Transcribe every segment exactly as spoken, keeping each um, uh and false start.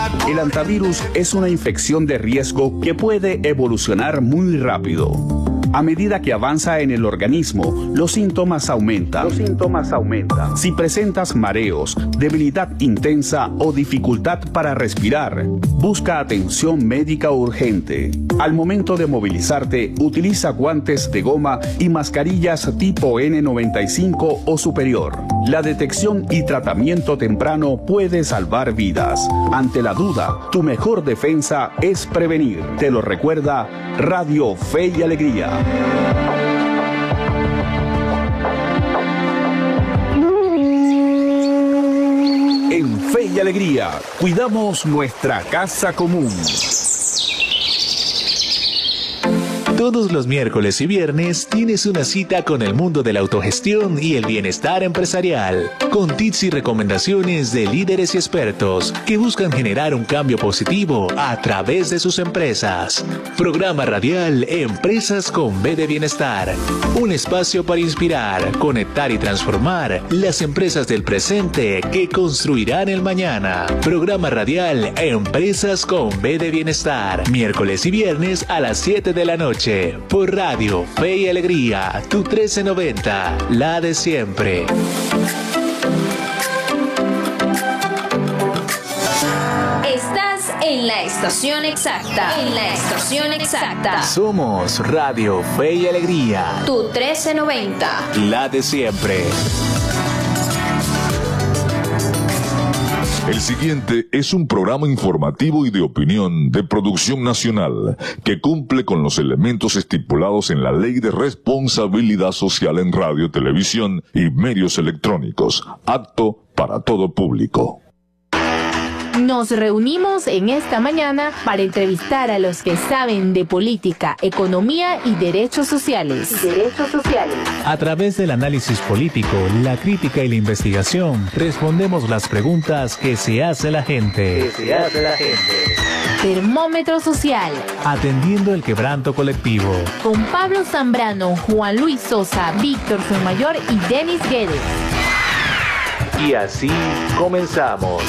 El hantavirus es una infección de riesgo que puede evolucionar muy rápido. A medida que avanza en el organismo, los síntomas aumentan. Los síntomas aumentan. Si presentas mareos, debilidad intensa o dificultad para respirar, busca atención médica urgente. Al momento de movilizarte, utiliza guantes de goma y mascarillas tipo ene noventa y cinco o superior. La detección y tratamiento temprano puede salvar vidas. Ante la duda, tu mejor defensa es prevenir. Te lo recuerda Radio Fe y Alegría. En Fe y Alegría, cuidamos nuestra casa común. Todos los miércoles y viernes tienes una cita con el mundo de la autogestión y el bienestar empresarial, con tips y recomendaciones de líderes y expertos que buscan generar un cambio positivo a través de sus empresas. Programa radial Empresas con B de Bienestar, un espacio para inspirar, conectar y transformar las empresas del presente que construirán el mañana. Programa radial Empresas con B de Bienestar, miércoles y viernes a las siete de la noche. Por Radio Fe y Alegría, tu trece noventa, la de siempre. Estás en la estación exacta. En la estación exacta. Somos Radio Fe y Alegría, tu trece noventa, la de siempre. El siguiente es un programa informativo y de opinión de producción nacional que cumple con los elementos estipulados en la Ley de Responsabilidad Social en Radio, Televisión y Medios Electrónicos, apto para todo público. Nos reunimos en esta mañana para entrevistar a los que saben de política, economía y derechos sociales. Derechos sociales. A través del análisis político, la crítica y la investigación, respondemos las preguntas que se hace la gente. Que se hace la gente. Termómetro social. Atendiendo el quebranto colectivo. Con Pablo Zambrano, Juan Luis Sosa, Víctor Sotomayor y Denis Guedes. Y así comenzamos.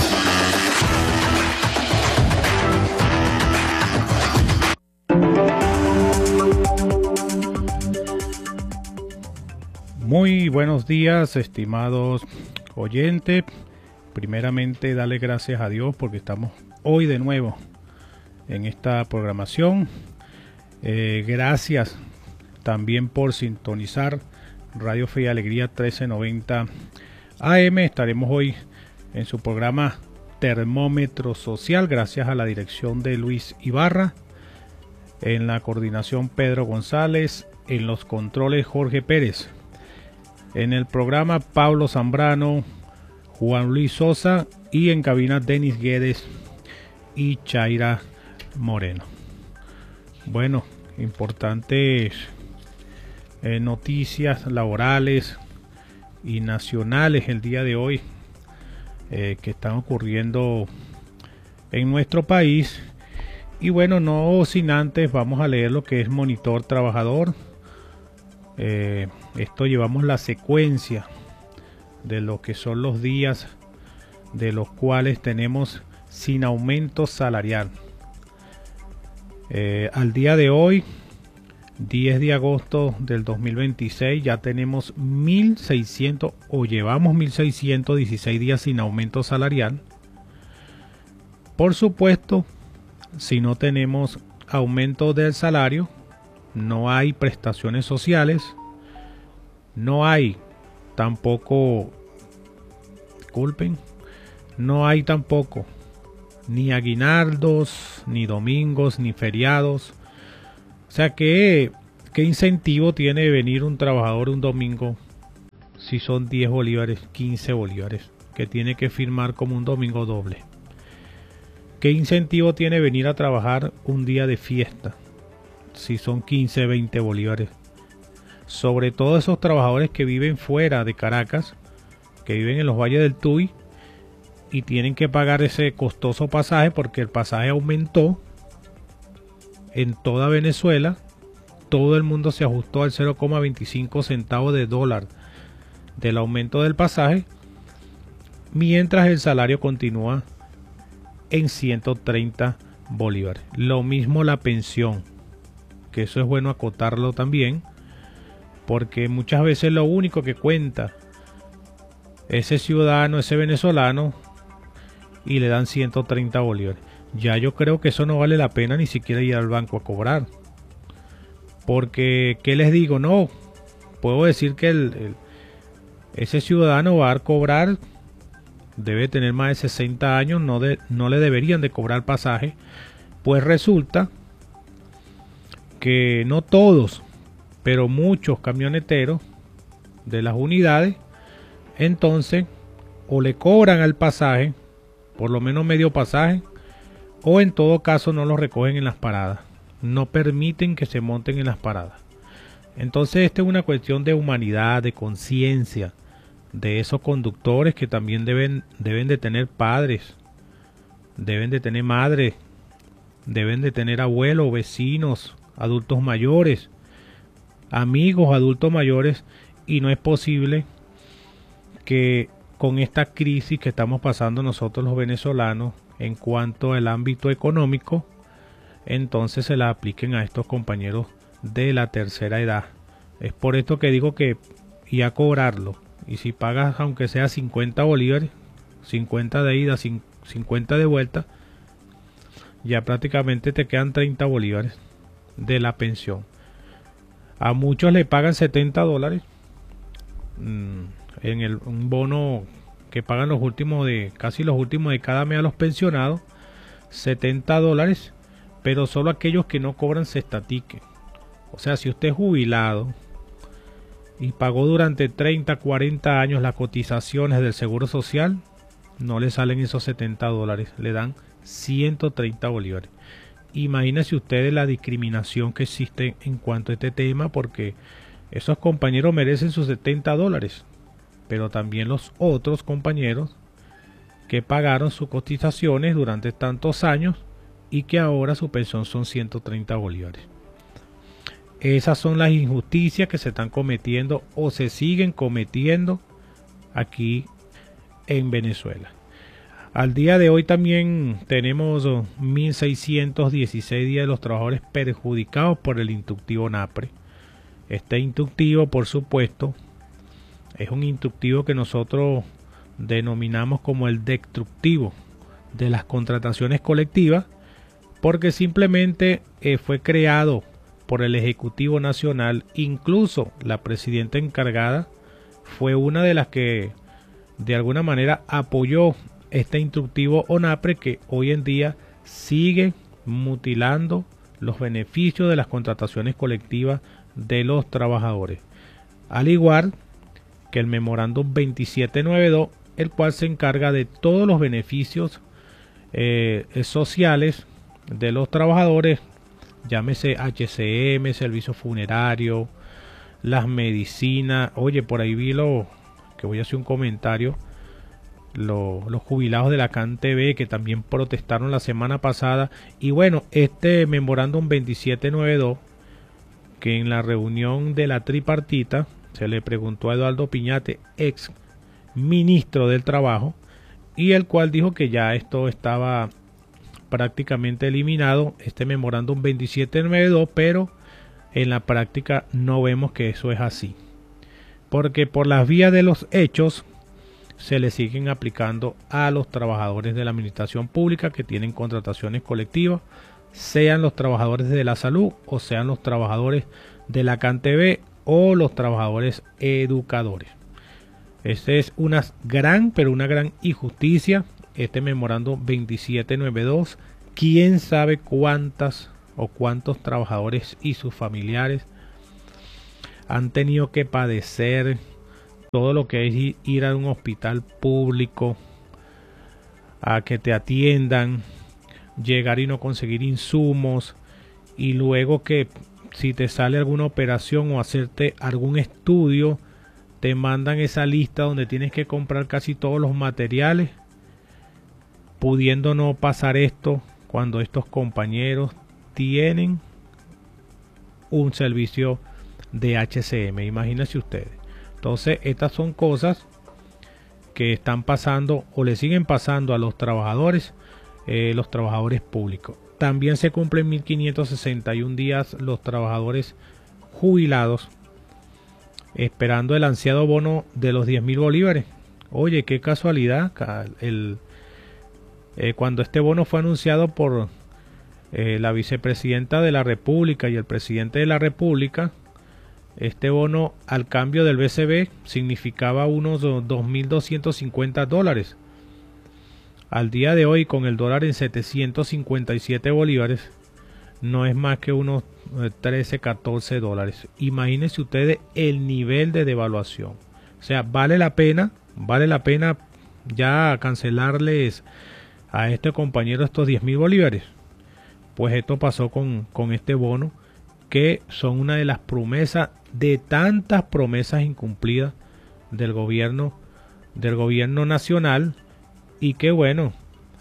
Muy buenos días, estimados oyentes. Primeramente, darle gracias a Dios porque estamos hoy de nuevo en esta programación. Eh, gracias también por sintonizar Radio Fe y Alegría trece noventa A M. Estaremos hoy en su programa Termómetro Social, gracias a la dirección de Luis Ibarra, en la coordinación Pedro González, en los controles Jorge Pérez. En el programa Pablo Zambrano, Juan Luis Sosa y en cabina Denis Guedes y Chaira Moreno. Bueno, importantes eh, noticias laborales y nacionales el día de hoy eh, que están ocurriendo en nuestro país. Y bueno, no sin antes vamos a leer lo que es Monitor Trabajador. Eh, esto llevamos la secuencia de lo que son los días de los cuales tenemos sin aumento salarial. Eh, al día de hoy, diez de agosto del dos mil veintiséis, ya tenemos mil seiscientos o llevamos mil seiscientos dieciséis días sin aumento salarial. Por supuesto, si no tenemos aumento del salario, no hay prestaciones sociales, no hay tampoco, disculpen, no hay tampoco ni aguinaldos, ni domingos, ni feriados. O sea, ¿qué, qué incentivo tiene venir un trabajador un domingo si son diez bolívares, quince bolívares, que tiene que firmar como un domingo doble? ¿Qué incentivo tiene venir a trabajar un día de fiesta si son quince, veinte bolívares? Sobre todo esos trabajadores que viven fuera de Caracas, que viven en los valles del Tuy y tienen que pagar ese costoso pasaje porque el pasaje aumentó en toda Venezuela. Todo el mundo se ajustó al cero coma veinticinco centavos de dólar del aumento del pasaje, mientras el salario continúa en ciento treinta bolívares. Lo mismo la pensión, que eso es bueno acotarlo también, porque muchas veces lo único que cuenta ese ciudadano, ese venezolano, y le dan ciento treinta bolívares. Ya yo creo que eso no vale la pena ni siquiera ir al banco a cobrar. Porque, ¿qué les digo? No, puedo decir que el, el, ese ciudadano va a cobrar, debe tener más de sesenta años, no, de, no le deberían de cobrar pasaje. Pues resulta que no todos, pero muchos camioneteros de las unidades, entonces, o le cobran al pasaje, por lo menos medio pasaje, o en todo caso no lo recogen en las paradas. No permiten que se monten en las paradas. Entonces, esta es una cuestión de humanidad, de conciencia, de esos conductores que también deben, deben de tener padres, deben de tener madres, deben de tener abuelos, vecinos, adultos mayores, amigos, adultos mayores, y no es posible que con esta crisis que estamos pasando nosotros los venezolanos en cuanto al ámbito económico, entonces se la apliquen a estos compañeros de la tercera edad. Es por esto que digo que y a cobrarlo, y si pagas aunque sea cincuenta bolívares, cincuenta de ida, cincuenta de vuelta, ya prácticamente te quedan treinta bolívares de la pensión. A muchos le pagan setenta dólares mmm, en el, un bono que pagan los últimos de casi los últimos de cada mes a los pensionados, setenta dólares, pero solo aquellos que no cobran cestatique. O sea, si usted es jubilado y pagó durante treinta, cuarenta años las cotizaciones del Seguro Social, no le salen esos setenta dólares, le dan ciento treinta bolívares. Imagínense ustedes la discriminación que existe en cuanto a este tema, porque esos compañeros merecen sus setenta dólares, pero también los otros compañeros que pagaron sus cotizaciones durante tantos años y que ahora su pensión son ciento treinta bolívares. Esas son las injusticias que se están cometiendo o se siguen cometiendo aquí en Venezuela. Al día de hoy también tenemos mil seiscientos dieciséis días de los trabajadores perjudicados por el instructivo NAPRE. Este instructivo, por supuesto, es un instructivo que nosotros denominamos como el destructivo de las contrataciones colectivas, porque simplemente eh, fue creado por el Ejecutivo Nacional. Incluso la presidenta encargada fue una de las que de alguna manera apoyó este instructivo ONAPRE, que hoy en día sigue mutilando los beneficios de las contrataciones colectivas de los trabajadores, al igual que el memorándum veintisiete noventa y dos, el cual se encarga de todos los beneficios eh, sociales de los trabajadores, llámese H C M, servicio funerario, las medicinas. Oye, por ahí vi lo que voy a hacer un comentario, lo, los jubilados de la C A N T V que también protestaron la semana pasada. Y bueno, este memorándum veintisiete noventa y dos, que en la reunión de la tripartita se le preguntó a Eduardo Piñate, ex ministro del Trabajo, y el cual dijo que ya esto estaba prácticamente eliminado, este memorándum veintisiete noventa y dos, pero en la práctica no vemos que eso es así, porque por las vías de los hechos se le siguen aplicando a los trabajadores de la administración pública que tienen contrataciones colectivas, sean los trabajadores de la salud o sean los trabajadores de la C A N T V o los trabajadores educadores. Esta es una gran, pero una gran injusticia, este memorándum veintisiete noventa y dos. Quién sabe cuántas o cuántos trabajadores y sus familiares han tenido que padecer todo lo que es ir a un hospital público, a que te atiendan, llegar y no conseguir insumos, y luego que si te sale alguna operación o hacerte algún estudio, te mandan esa lista donde tienes que comprar casi todos los materiales, pudiendo no pasar esto cuando estos compañeros tienen un servicio de H C M. Imagínense ustedes. Entonces, estas son cosas que están pasando o le siguen pasando a los trabajadores eh, los trabajadores públicos. También se cumplen mil quinientos sesenta y un días los trabajadores jubilados esperando el ansiado bono de los diez mil bolívares. Oye, qué casualidad, el, eh, cuando este bono fue anunciado por eh, la vicepresidenta de la República y el presidente de la República, este bono al cambio del B C B significaba unos dos mil doscientos cincuenta dólares. Al día de hoy, con el dólar en setecientos cincuenta y siete bolívares, no es más que unos trece, catorce dólares. Imagínense ustedes el nivel de devaluación. O sea, vale la pena, vale la pena ya cancelarles a este compañero estos diez mil bolívares. Pues esto pasó con, con este bono, que son una de las promesas, de tantas promesas incumplidas del gobierno, del gobierno nacional, y que bueno,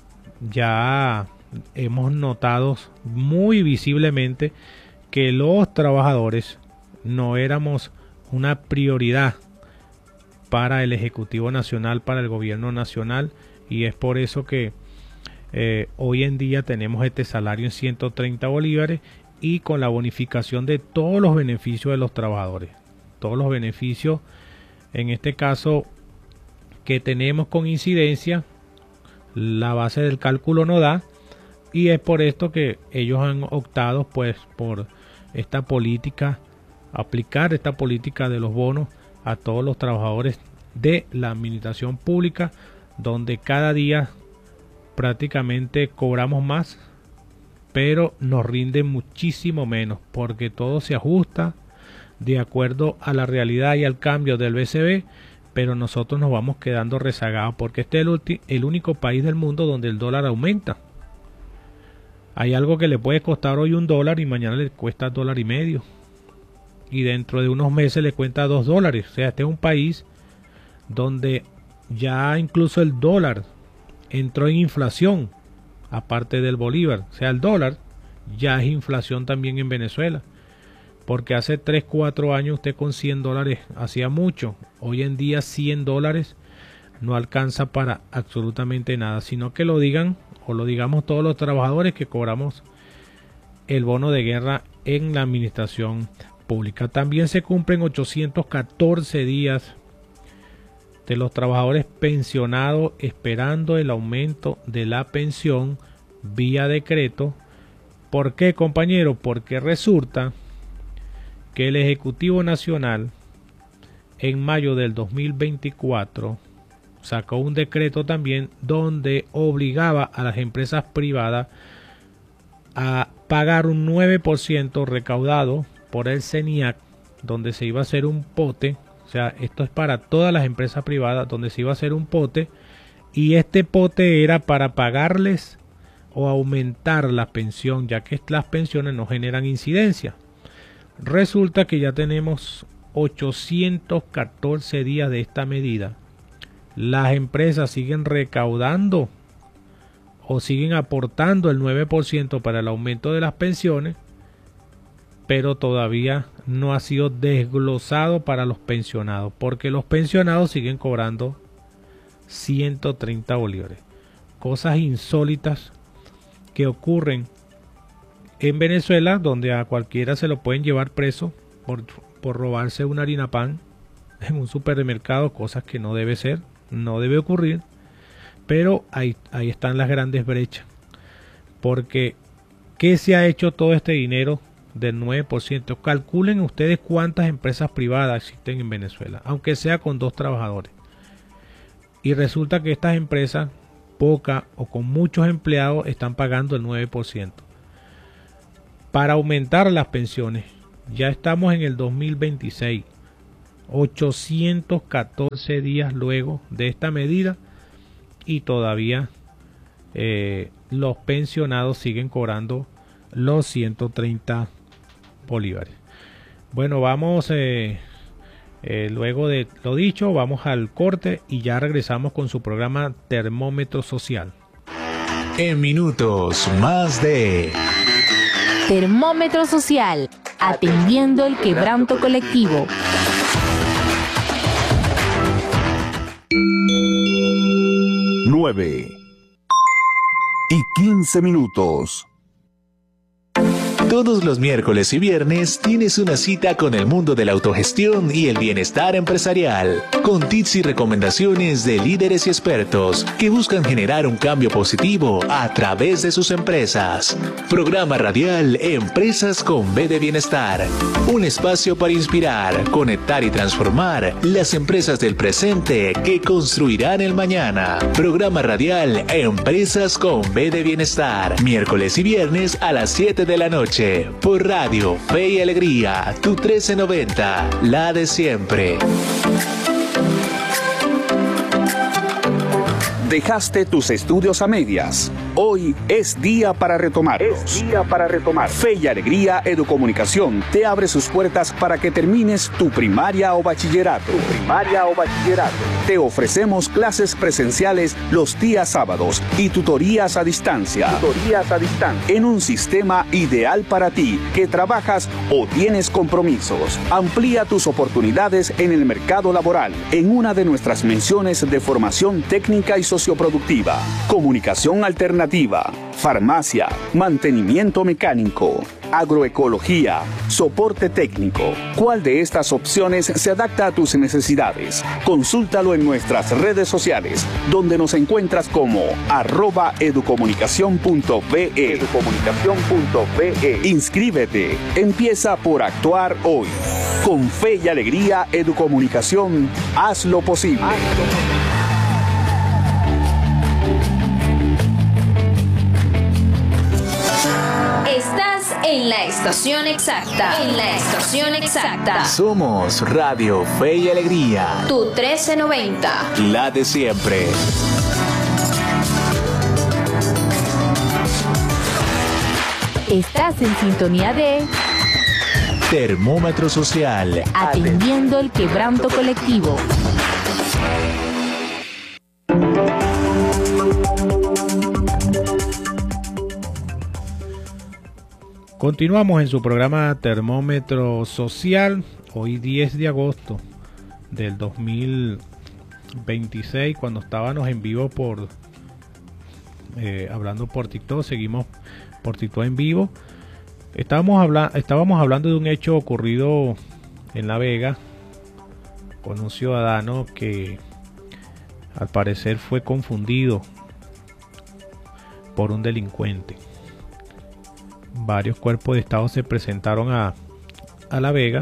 ya hemos notado muy visiblemente que los trabajadores no éramos una prioridad para el Ejecutivo Nacional, para el gobierno nacional, y es por eso que eh, hoy en día tenemos este salario en ciento treinta bolívares y con la bonificación de todos los beneficios de los trabajadores, todos los beneficios en este caso que tenemos con incidencia. La base del cálculo no da, y es por esto que ellos han optado pues por esta política, aplicar esta política de los bonos a todos los trabajadores de la administración pública, donde cada día prácticamente cobramos más, pero nos rinde muchísimo menos, porque todo se ajusta de acuerdo a la realidad y al cambio del B C B, pero nosotros nos vamos quedando rezagados, porque este es el, el único país del mundo donde el dólar aumenta. Hay algo que le puede costar hoy un dólar y mañana le cuesta dólar y medio, y dentro de unos meses le cuesta dos dólares. O sea, este es un país donde ya incluso el dólar entró en inflación, aparte del bolívar. O sea, el dólar ya es inflación también en Venezuela, porque hace tres, cuatro años usted con cien dólares hacía mucho. Hoy en día cien dólares no alcanza para absolutamente nada, sino que lo digan o lo digamos todos los trabajadores que cobramos el bono de guerra en la administración pública. También se cumplen ochocientos catorce días de los trabajadores pensionados esperando el aumento de la pensión vía decreto. ¿Por qué, compañero? Porque resulta que el Ejecutivo Nacional en mayo del dos mil veinticuatro sacó un decreto también donde obligaba a las empresas privadas a pagar un nueve por ciento recaudado por el CENIAC, donde se iba a hacer un pote. O sea, esto es para todas las empresas privadas, donde se iba a hacer un pote, y este pote era para pagarles o aumentar la pensión, ya que las pensiones no generan incidencia. Resulta que ya tenemos ochocientos catorce días de esta medida. Las empresas siguen recaudando o siguen aportando el nueve por ciento para el aumento de las pensiones, pero todavía no ha sido desglosado para los pensionados, porque los pensionados siguen cobrando ciento treinta bolívares. Cosas insólitas que ocurren en Venezuela, donde a cualquiera se lo pueden llevar preso por, por robarse una harina pan en un supermercado, cosas que no debe ser, no debe ocurrir, pero ahí, ahí están las grandes brechas, porque ¿qué se ha hecho todo este dinero del nueve por ciento? Calculen ustedes cuántas empresas privadas existen en Venezuela, aunque sea con dos trabajadores, y resulta que estas empresas, poca o con muchos empleados, están pagando el nueve por ciento para aumentar las pensiones. Ya estamos en el dos mil veintiséis, ochocientos catorce días luego de esta medida, y todavía eh, los pensionados siguen cobrando los ciento treinta bolívares. Bueno, vamos eh, eh, luego de lo dicho, vamos al corte y ya regresamos con su programa Termómetro Social. En minutos, más de Termómetro Social, atendiendo el quebranto colectivo. nueve. y quince minutos. Todos los miércoles y viernes tienes una cita con el mundo de la autogestión y el bienestar empresarial, con tips y recomendaciones de líderes y expertos que buscan generar un cambio positivo a través de sus empresas. Programa radial Empresas con B de Bienestar, un espacio para inspirar, conectar y transformar las empresas del presente que construirán el mañana. Programa radial Empresas con B de Bienestar, miércoles y viernes a las siete de la noche. Por Radio Fe y Alegría, tu trece noventa, la de siempre. Dejaste tus estudios a medias. Hoy es día para retomarlos. Es día para retomar. Fe y Alegría Educomunicación te abre sus puertas para que termines tu primaria o bachillerato. Tu primaria o bachillerato. Te ofrecemos clases presenciales los días sábados y tutorías a distancia. Tutorías a distancia. En un sistema ideal para ti que trabajas o tienes compromisos. Amplía tus oportunidades en el mercado laboral en una de nuestras menciones de formación técnica y socioproductiva, comunicación alternativa, farmacia, mantenimiento mecánico, agroecología, soporte técnico. ¿Cuál de estas opciones se adapta a tus necesidades? Consúltalo en nuestras redes sociales, donde nos encuentras como arroba educomunicación punto be. Educomunicación punto be. Inscríbete. Empieza por actuar hoy. Con Fe y Alegría Educomunicación, haz lo posible. Haz lo posible. Estás en la estación exacta. En la estación exacta. Somos Radio Fe y Alegría. Tu trece noventa. La de siempre. Estás en sintonía de Termómetro Social. Atendiendo el quebranto colectivo. Continuamos en su programa Termómetro Social, hoy diez de agosto del dos mil veintiséis, cuando estábamos en vivo por, eh, hablando por TikTok, seguimos por TikTok en vivo. Estábamos, habla estábamos hablando de un hecho ocurrido en La Vega con un ciudadano que al parecer fue confundido por un delincuente. Varios cuerpos de estado se presentaron a, a La Vega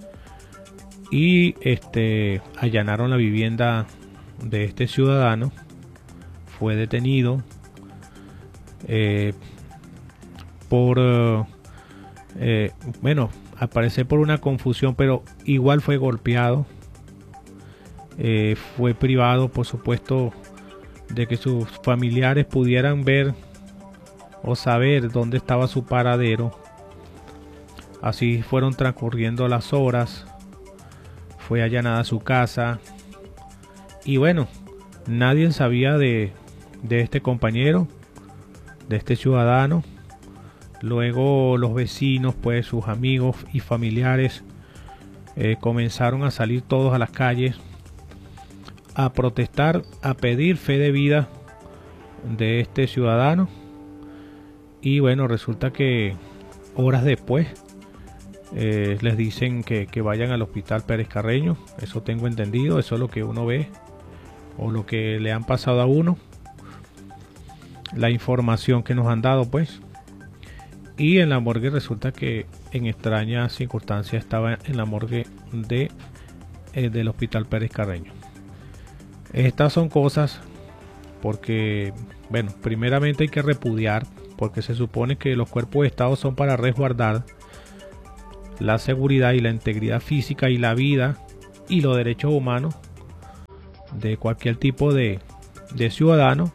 y este allanaron la vivienda de este ciudadano. Fue detenido eh, por eh, bueno, al parecer por una confusión, pero igual fue golpeado. Eh, fue privado, por supuesto, de que sus familiares pudieran ver o saber dónde estaba su paradero. Así fueron transcurriendo las horas. Fue allanada su casa. Y bueno, nadie sabía de, de este compañero, de este ciudadano. Luego los vecinos, pues sus amigos y familiares eh, comenzaron a salir todos a las calles a protestar, a pedir fe de vida de este ciudadano. Y bueno, resulta que horas después eh, les dicen que, que vayan al hospital Pérez Carreño. Eso tengo entendido, eso es lo que uno ve o lo que le han pasado a uno, la información que nos han dado, pues. Y en la morgue resulta que en extrañas circunstancias estaba en la morgue de, eh, del hospital Pérez Carreño. Estas son cosas porque, bueno, primeramente hay que repudiar, porque se supone que los cuerpos de estado son para resguardar la seguridad y la integridad física y la vida y los derechos humanos de cualquier tipo de, de ciudadano,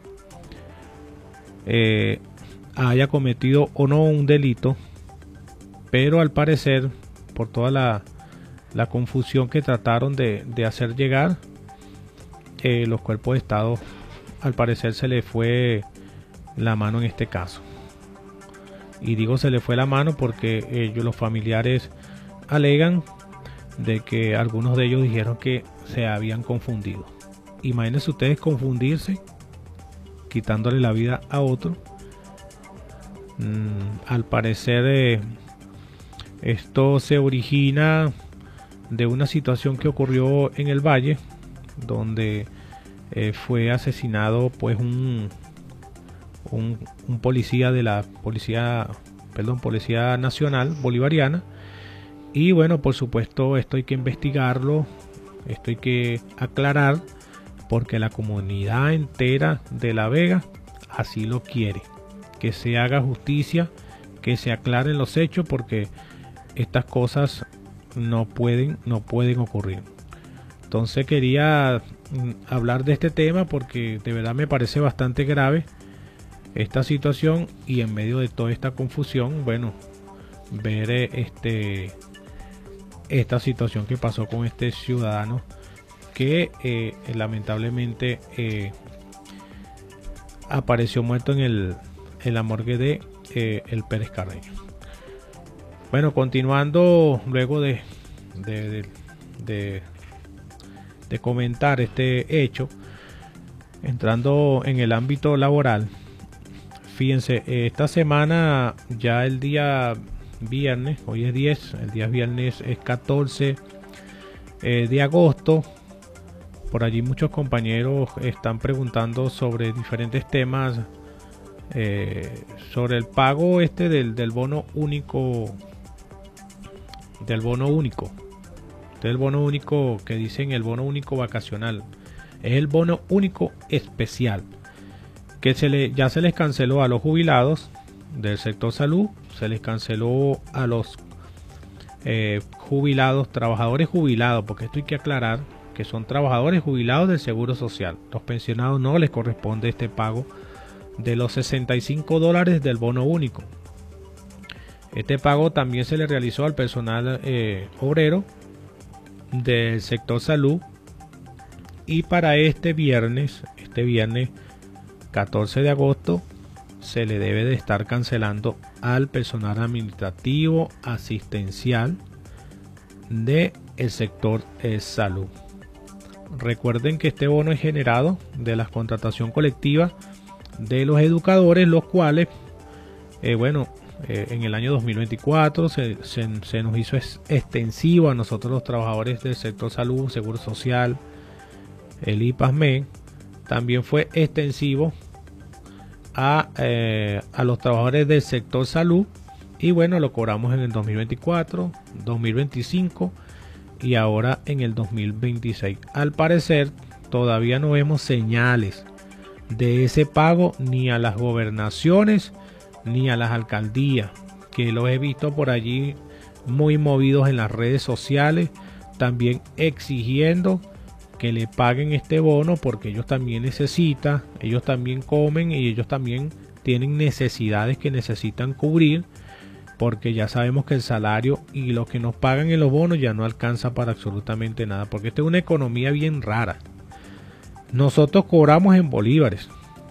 eh, haya cometido o no un delito, pero al parecer, por toda la, la confusión que trataron de, de hacer llegar, eh, los cuerpos de estado, al parecer se le fue la mano en este caso. Y digo se le fue la mano porque ellos, los familiares, alegan de que algunos de ellos dijeron que se habían confundido. Imagínense ustedes confundirse, quitándole la vida a otro, Mm, al parecer eh, esto se origina de una situación que ocurrió en el Valle, donde eh, fue asesinado pues un, un, un policía de la policía, perdón, Policía Nacional Bolivariana. Y bueno, por supuesto esto hay que investigarlo, esto hay que aclarar, porque la comunidad entera de La Vega así lo quiere, que se haga justicia, que se aclaren los hechos, porque estas cosas no pueden, no pueden ocurrir. Entonces quería hablar de este tema porque de verdad me parece bastante grave esta situación, y en medio de toda esta confusión, bueno, ver este esta situación que pasó con este ciudadano que eh, lamentablemente eh, apareció muerto en el en la morgue de eh, el Pérez Carreño. Bueno, continuando luego de de, de, de de comentar este hecho, entrando en el ámbito laboral, fíjense, esta semana, ya el día viernes, hoy es diez, el día viernes es catorce eh, de agosto, por allí muchos compañeros están preguntando sobre diferentes temas, eh, sobre el pago este del, del bono único, del bono único, del bono único que dicen el bono único vacacional, es el bono único especial, que se le, ya se les canceló a los jubilados del sector salud, se les canceló a los eh, jubilados, trabajadores jubilados, porque esto hay que aclarar que son trabajadores jubilados del Seguro Social. Los pensionados no les corresponde este pago de los sesenta y cinco dólares del bono único. Este pago también se le realizó al personal eh, obrero del sector salud, y para este viernes, este viernes catorce de agosto, se le debe de estar cancelando al personal administrativo asistencial del sector eh, salud. Recuerden que este bono es generado de la contratación colectiva de los educadores, los cuales, eh, bueno, eh, en el año dos mil veinticuatro se, se, se nos hizo extensivo a nosotros los trabajadores del sector salud, seguro social, el I P A S M E. También fue extensivo a, eh, a los trabajadores del sector salud, y bueno, lo cobramos en el dos mil veinticuatro, dos mil veinticinco y ahora en el dos mil veintiséis. Al parecer todavía no vemos señales de ese pago ni a las gobernaciones ni a las alcaldías, que los he visto por allí muy movidos en las redes sociales, también exigiendo que le paguen este bono, porque ellos también necesitan, ellos también comen y ellos también tienen necesidades que necesitan cubrir, porque ya sabemos que el salario y lo que nos pagan en los bonos ya no alcanza para absolutamente nada, porque esta es una economía bien rara. Nosotros cobramos en bolívares,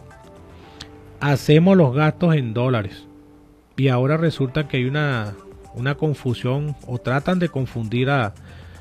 hacemos los gastos en dólares, y ahora resulta que hay una, una confusión, o tratan de confundir a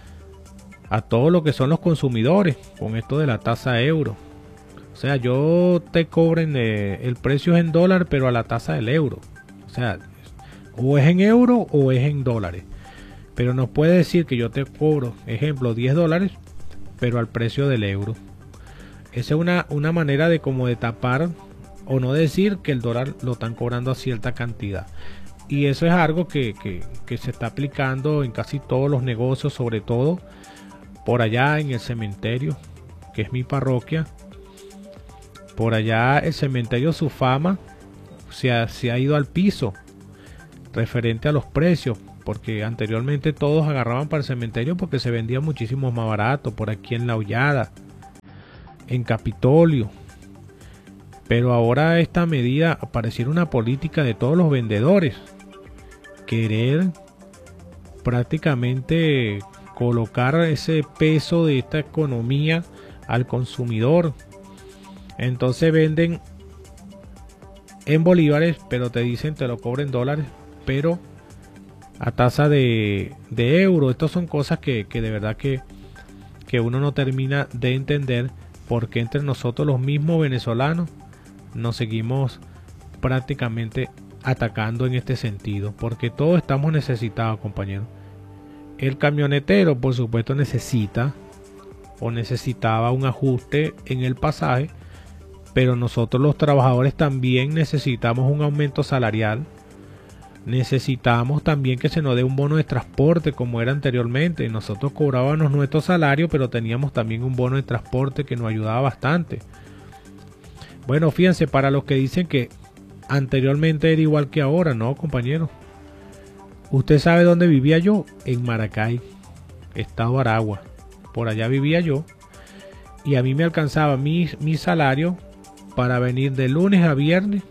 a todo lo que son los consumidores con esto de la tasa euro. O sea, yo te cobren eh, el precio es en dólar, pero a la tasa del euro. O sea, o es en euro o es en dólares. Pero no puede decir que yo te cobro, ejemplo, diez dólares, pero al precio del euro. Esa es una, una manera de como de tapar o no decir que el dólar lo están cobrando a cierta cantidad. Y eso es algo que, que, que se está aplicando en casi todos los negocios, sobre todo por allá en el cementerio, que es mi parroquia. Por allá el cementerio Sufama se ha, se ha ido al piso referente a los precios, porque anteriormente todos agarraban para el cementerio porque se vendía muchísimo más barato, por aquí en La Hollada, en Capitolio. Pero ahora esta medida pareciera una política de todos los vendedores, querer prácticamente colocar ese peso de esta economía al consumidor. Entonces venden en bolívares, pero te dicen te lo cobran en dólares, pero a tasa de, de euro. Estas son cosas que, que de verdad que, que uno no termina de entender, porque entre nosotros los mismos venezolanos nos seguimos prácticamente atacando en este sentido, porque todos estamos necesitados, compañeros. El camionetero, por supuesto, necesita o necesitaba un ajuste en el pasaje, pero nosotros los trabajadores también necesitamos un aumento salarial. Necesitamos también que se nos dé un bono de transporte como era anteriormente. Nosotros cobrábamos nuestro salario, pero teníamos también un bono de transporte que nos ayudaba bastante. Bueno, fíjense, para los que dicen que anteriormente era igual que ahora, no, compañeros. Usted sabe dónde vivía yo, en Maracay, estado Aragua. Por allá vivía yo y a mí me alcanzaba mi, mi salario para venir de lunes a viernes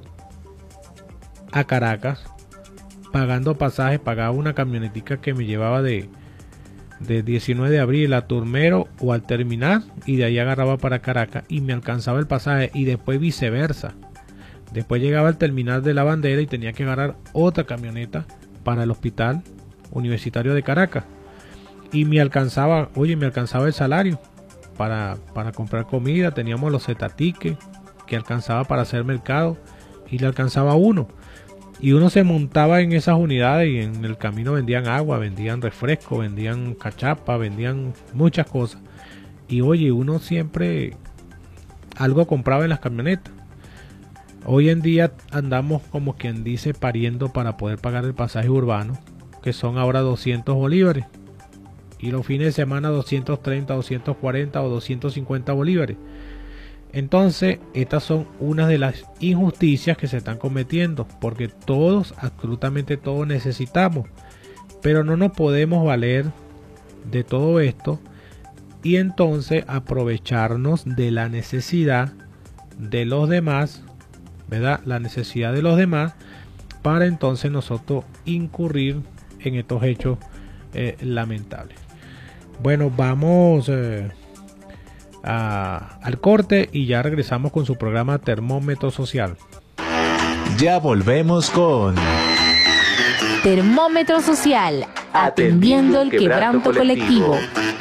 a Caracas, pagando pasajes. Pagaba una camionetica que me llevaba de, de diecinueve de abril a Turmero o al terminal, y de ahí agarraba para Caracas y me alcanzaba el pasaje, y después viceversa. Después llegaba al terminal de La Bandera y tenía que agarrar otra camioneta para el hospital universitario de Caracas, y me alcanzaba, oye, me alcanzaba el salario para, para comprar comida. Teníamos los Z-Tickets que alcanzaba para hacer mercado y le alcanzaba a uno. Y uno se montaba en esas unidades y en el camino vendían agua, vendían refresco, vendían cachapa, vendían muchas cosas. Y oye, uno siempre algo compraba en las camionetas. Hoy en día andamos, como quien dice, pariendo para poder pagar el pasaje urbano, que son ahora doscientos bolívares. Y los fines de semana doscientos treinta, doscientos cuarenta o doscientos cincuenta bolívares. Entonces, estas son unas de las injusticias que se están cometiendo, porque todos, absolutamente todos necesitamos, pero no nos podemos valer de todo esto y entonces aprovecharnos de la necesidad de los demás, ¿verdad? La necesidad de los demás para entonces nosotros incurrir en estos hechos eh, lamentables. Bueno, vamos eh, a, al corte y ya regresamos con su programa Termómetro Social. Ya volvemos con Termómetro Social, atendiendo el quebranto colectivo.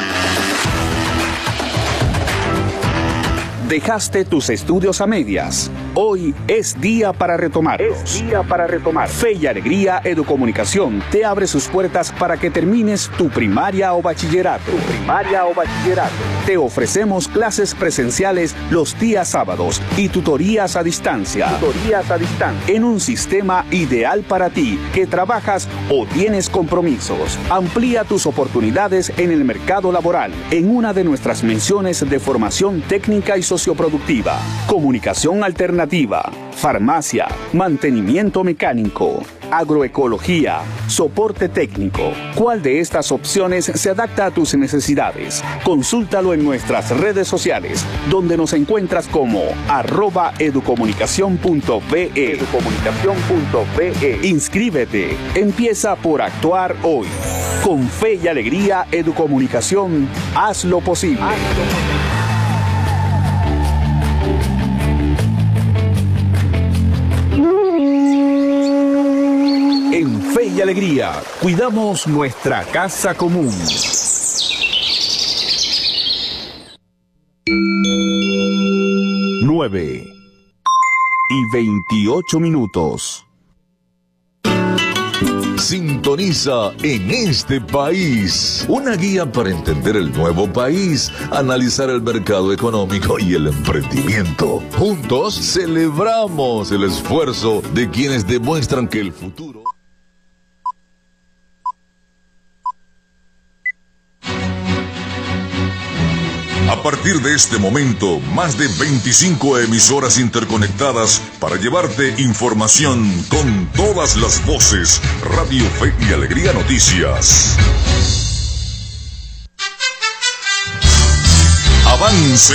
Dejaste tus estudios a medias. Hoy es día para retomarlos. Es día para retomar. Fe y Alegría Educomunicación te abre sus puertas para que termines tu primaria o bachillerato. Tu primaria o bachillerato. Te ofrecemos clases presenciales los días sábados y tutorías a distancia. Tutorías a distancia. En un sistema ideal para ti que trabajas o tienes compromisos. Amplía tus oportunidades en el mercado laboral en una de nuestras menciones de formación técnica y socioproductiva. Comunicación alternativa. Farmacia, mantenimiento mecánico, agroecología, soporte técnico. ¿Cuál de estas opciones se adapta a tus necesidades? Consúltalo en nuestras redes sociales, donde nos encuentras como arroba educomunicación punto be. Educomunicación punto be. Inscríbete. Empieza por actuar hoy. Con Fe y Alegría Educomunicación, haz lo posible. Haz lo posible. En Fe y Alegría, cuidamos nuestra casa común. Nueve y veintiocho minutos. Sintoniza En Este País, una guía para entender el nuevo país, analizar el mercado económico y el emprendimiento. Juntos celebramos el esfuerzo de quienes demuestran que el futuro... A partir de este momento, más de veinticinco emisoras interconectadas para llevarte información con todas las voces. Radio Fe y Alegría Noticias. Avance.